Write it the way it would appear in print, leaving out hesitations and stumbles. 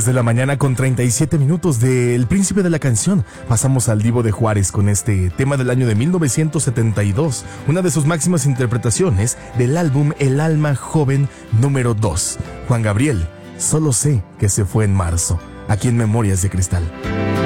de la mañana con 37 minutos del Príncipe de la Canción. Pasamos al Divo de Juárez con este tema del año de 1972, una de sus máximas interpretaciones del álbum El Alma Joven número 2. Juan Gabriel, solo sé que se fue en marzo, aquí en Memorias de Cristal.